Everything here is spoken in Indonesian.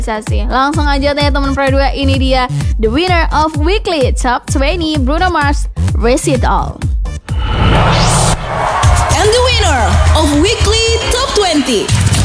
Langsung aja tanya teman Pro 2, ini dia the winner of Weekly Top 20, Bruno Mars, Risk It All.